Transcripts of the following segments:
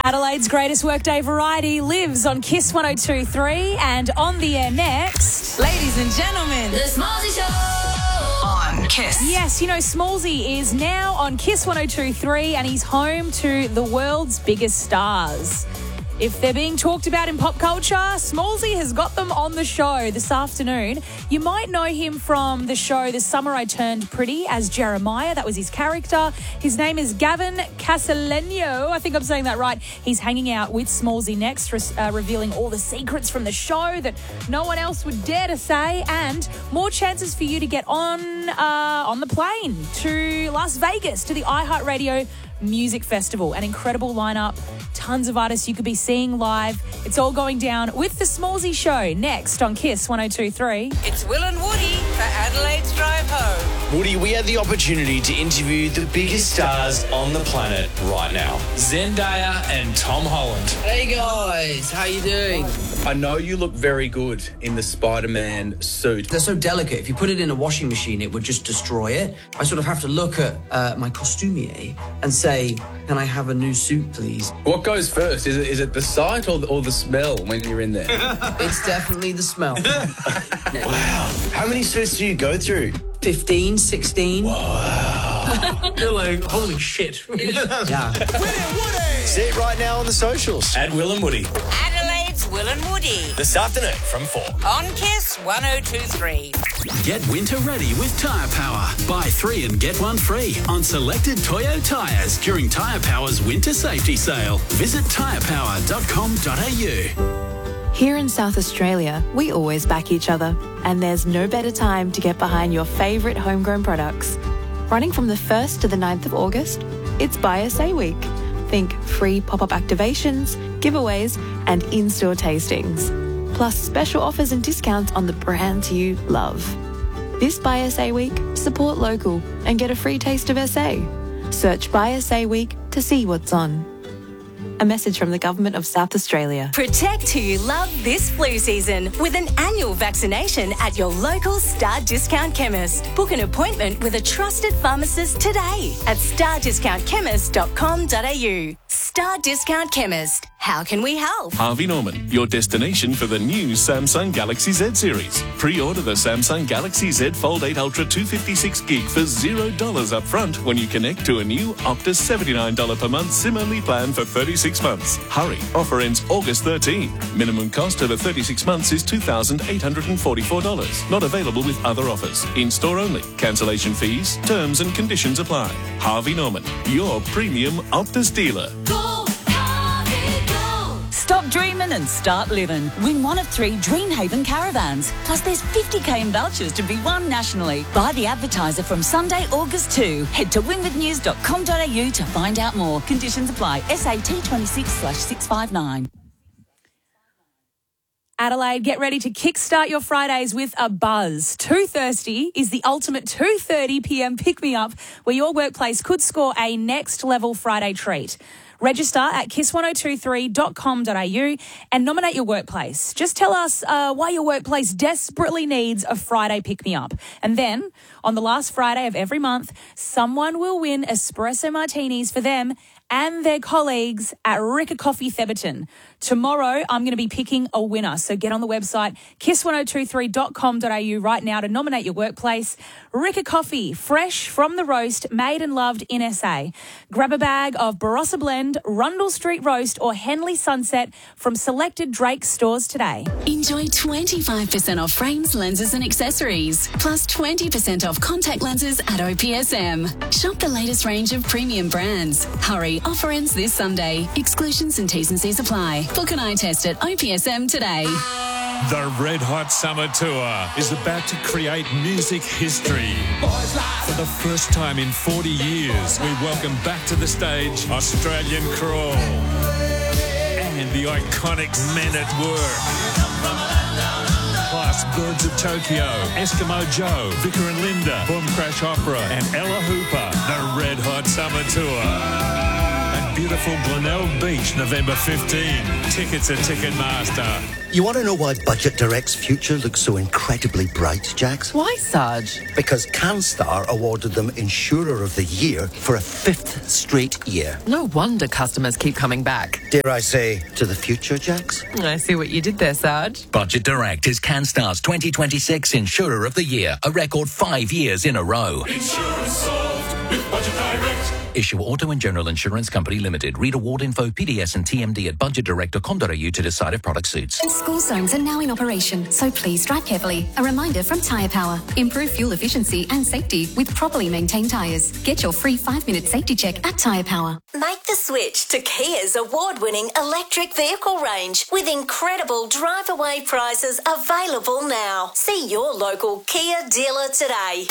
Adelaide's greatest workday variety lives on Kiss 102.3 and on the air next. Ladies and gentlemen, The Smallsy Show on Kiss. Yes, you know, Smallsy is now on Kiss 102.3 and he's home to the world's biggest stars. If they're being talked about in pop culture, Smallsy has got them on the show this afternoon. You might know him from the show The Summer I Turned Pretty as Jeremiah. That was his character. His name is Gavin Castellano. I think I'm saying that right. He's hanging out with Smallsy next, revealing all the secrets from the show that no one else would dare to say, and more chances for you to get on the plane to Las Vegas, to the iHeartRadio Music Festival. An incredible lineup, tons of artists you could be seeing live. It's all going down with the Smallsy Show next on Kiss 102.3. it's Will and Woody for Adelaide's Drive Home. Woody, we had the opportunity to interview the biggest stars on the planet right now. Zendaya and Tom Holland. Hey guys, how you doing? I know you look very good in the Spider-Man suit. They're so delicate. If you put it in a washing machine, it would just destroy it. I sort of have to look at my costumier and say, can I have a new suit, please? What goes first? Is it the sight or the smell when you're in there? It's definitely the smell. Wow. How many suits do you go through? 15, 16. You're like, holy shit. Yeah. See it right now on the socials. At Will and Woody. Adelaide's Will and Woody This afternoon from 4. on Kiss 102.3. Get winter ready with Tyre Power. Buy 3 and get 1 free on selected Toyo tyres during Tyre Power's winter safety sale. Visit tyrepower.com.au. Here in South Australia, we always back each other, and there's no better time to get behind your favourite homegrown products. Running from the 1st to the 9th of August, it's Buy SA Week. Think free pop-up activations, giveaways, and in-store tastings. Plus special offers and discounts on the brands you love. This Buy SA Week, support local and get a free taste of SA. Search Buy SA Week to see what's on. A message from the Government of South Australia. Protect who you love this flu season with an annual vaccination at your local Star Discount Chemist. Book an appointment with a trusted pharmacist today at stardiscountchemist.com.au. Star Discount Chemist. How can we help? Harvey Norman, your destination for the new Samsung Galaxy Z series. Pre-order the Samsung Galaxy Z Fold 8 Ultra 256GB for $0 up front when you connect to a new Optus $79 per month SIM-only plan for 36 months. Hurry, offer ends August 13. Minimum cost over 36 months is $2,844. Not available with other offers. In-store only. Cancellation fees, terms and conditions apply. Harvey Norman, your premium Optus dealer. Stop dreaming and start living. Win one of 3 Dreamhaven caravans. Plus there's 50k in vouchers to be won nationally. Buy the advertiser from Sunday, August 2. Head to winwithnews.com.au to find out more. Conditions apply. SAT 26/659. Adelaide, get ready to kickstart your Fridays with a buzz. 2:30 is the ultimate 2:30 p.m. pick-me-up where your workplace could score a next-level Friday treat. Register at kiss1023.com.au and nominate your workplace. Just tell us why your workplace desperately needs a Friday pick-me-up. And then, on the last Friday of every month, someone will win espresso martinis for them and their colleagues at Ricca Coffee Theberton. Tomorrow, I'm going to be picking a winner. So get on the website, kiss1023.com.au right now to nominate your workplace. Ricca Coffee, fresh from the roast, made and loved in SA. Grab a bag of Barossa Blend, Rundle Street Roast or Henley Sunset from selected Drake stores today. Enjoy 25% off frames, lenses and accessories. Plus 20% off contact lenses at OPSM. Shop the latest range of premium brands. Hurry, offer ends this Sunday. Exclusions and T's and C's apply. Book an eye test at OPSM today. The Red Hot Summer Tour is about to create music history. For the first time in 40 years, we welcome back to the stage Australian Crawl and the iconic Men at Work. Plus Birds of Tokyo, Eskimo Joe, Vicar and Linda, Boom Crash Opera and Ella Hooper. The Red Hot Summer Tour. A beautiful Glenelg Beach, November 15. Tickets at Ticketmaster. You want to know why Budget Direct's future looks so incredibly bright, Jax? Why, Sarge? Because CanStar awarded them Insurer of the Year for a 5th straight year. No wonder customers keep coming back. Dare I say, to the future, Jax? I see what you did there, Sarge. Budget Direct is CanStar's 2026 Insurer of the Year, a record 5 years in a row. Insurance solved with Budget Direct. Issue Auto and General Insurance Company Limited. Read award info, PDS and TMD at budgetdirect.com.au to decide if product suits. School zones are now in operation, so please drive carefully. A reminder from Tyre Power. Improve fuel efficiency and safety with properly maintained tyres. Get your free 5-minute safety check at Tyre Power. Make the switch to Kia's award-winning electric vehicle range with incredible drive-away prices available now. See your local Kia dealer today.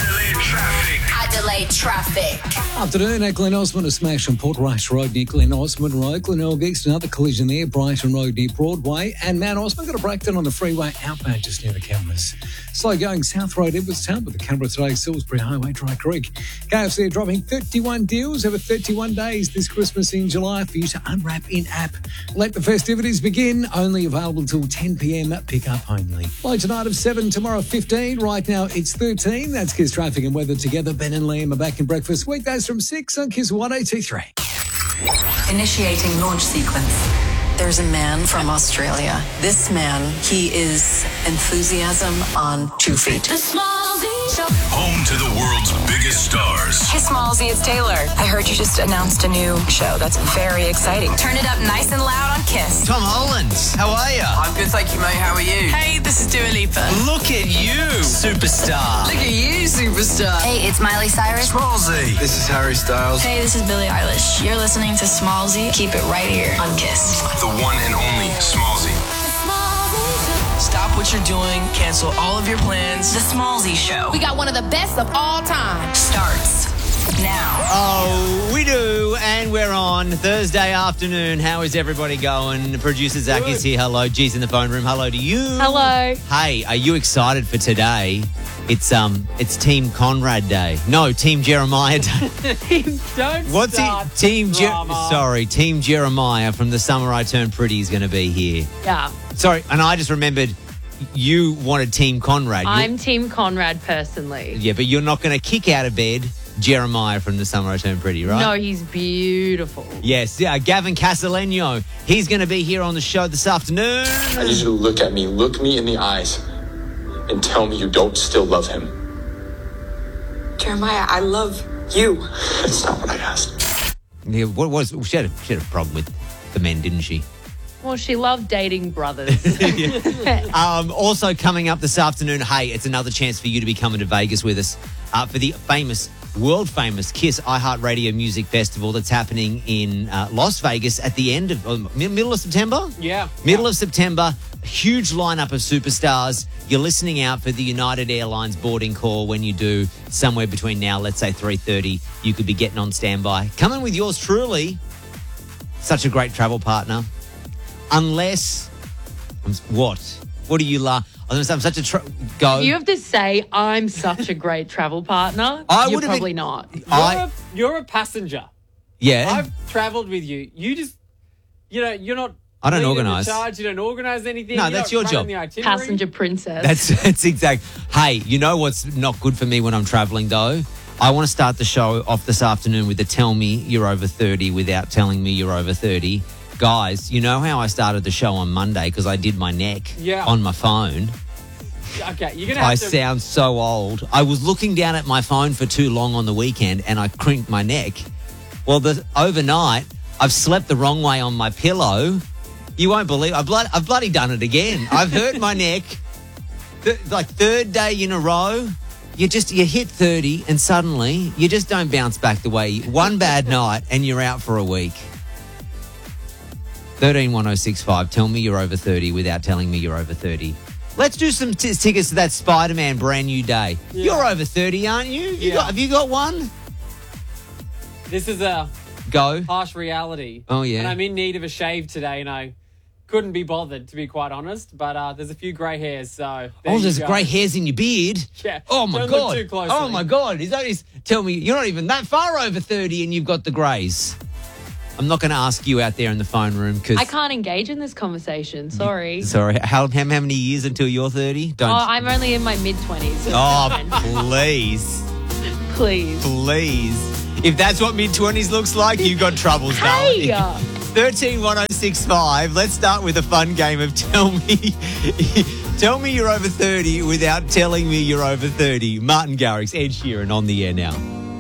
Adelaide traffic. Afternoon at Glen Osmond, a smash on Port Rice Road near Glen Osmond Road. Glenelg East, another collision there. Brighton Road near Broadway. And Mount Osmond got a breakdown on the freeway outbound just near the cameras. Slow going South Road, Edwardstown, with the camera today, Salisbury Highway, Dry Creek. KFC dropping 31 deals over 31 days this Christmas in July for you to unwrap in-app. Let the festivities begin. Only available till 10 p.m. Pick up only. Low tonight of 7, tomorrow 15. Right now it's 13. That's Kiss Traffic and Weather together. Ben and Liam are back in breakfast weekdays from 6 on Kiss 102.3. Initiating launch sequence. There's a man from Australia. This man, he is enthusiasm on 2 feet. The Smallzy Show. Home to the world's biggest stars. Hey, Smallzy, it's Taylor. I heard you just announced a new show. That's very exciting. Turn it up nice and loud on Kiss. Tom Holland, how are you? I'm good, thank you, mate. How are you? Hey, this is Dua Lipa. Look at you, superstar. Look at you, superstar. Hey, it's Miley Cyrus. Smallzy. This is Harry Styles. Hey, this is Billie Eilish. You're listening to Smallzy. Keep it right here on Kiss. The one and only Smallzy. Stop what you're doing. Cancel all of your plans. The Smallzy Show. We got one of the best of all time. Starts now. Oh, we do, and we're on Thursday afternoon. How is everybody going? Producer Zach is here. Hello. G's in the phone room. Hello to you. Hello. Hey, are you excited for today? It's Team Conrad Day. No, Team Jeremiah Day. Don't What's start it? Team drama. Team Jeremiah from The Summer I Turned Pretty is going to be here. Yeah. Sorry, and I just remembered you wanted Team Conrad. I'm Team Conrad personally. Yeah, but you're not going to kick out of bed Jeremiah from The Summer I Turned Pretty, right? No, he's beautiful. Yes, Gavin Castellano. He's going to be here on the show this afternoon. I need you to look at me, look me in the eyes, and tell me you don't still love him. Jeremiah, I love you. That's not what I asked. Yeah, she had a problem with the men, didn't she? Well, she loved dating brothers. Also coming up this afternoon, hey, it's another chance for you to be coming to Vegas with us for the world famous Kiss iHeartRadio Music Festival that's happening in Las Vegas at the end of middle of September. Yeah, middle of September. Huge lineup of superstars. You're listening out for the United Airlines boarding call when you do somewhere between now, let's say 3:30. You could be getting on standby. Coming with yours truly. Such a great travel partner. Unless, what do you laugh? I'm such a go. You have to say, I'm such a great travel partner. You're probably not. You're a passenger. Yeah. I've travelled with you. You just, you're not. I don't organise. You don't organise anything. No, that's your job. Passenger princess. That's exact. Hey, you know what's not good for me when I'm travelling though? I want to start the show off this afternoon with the tell me you're over 30 without telling me you're over 30. Guys, you know how I started the show on Monday because I did my neck on my phone? Okay, you're going to have to... I sound so old. I was looking down at my phone for too long on the weekend and I crinked my neck. Well, overnight, I've slept the wrong way on my pillow. You won't believe I've bloody done it again. I've hurt my neck. Like third day in a row. You hit 30 and suddenly you just don't bounce back the way. One bad night and you're out for a week. 131065. Tell me you're over 30 without telling me you're over 30. Let's do some tickets to that Spider-Man brand new day. Yeah. You're over 30, aren't you? Have you got one? This is a harsh reality. Oh, yeah. And I'm in need of a shave today, and I couldn't be bothered, to be quite honest. But there's a few grey hairs, so there's grey hairs in your beard? Yeah. Oh, my Don't God. look too closely. Oh, my God. Tell me, you're not even that far over 30 and you've got the greys. I'm not going to ask you out there in the phone room because... I can't engage in this conversation. Sorry. Sorry. How many years until you're 30? Don't. Oh, I'm only in my mid-20s. Oh, please. Please. Please. If that's what mid-20s looks like, you've got troubles, darling. Hey! 131065. Let's start with a fun game of tell me you're over 30 without telling me you're over 30. Martin Garrix, Ed Sheeran on the air now.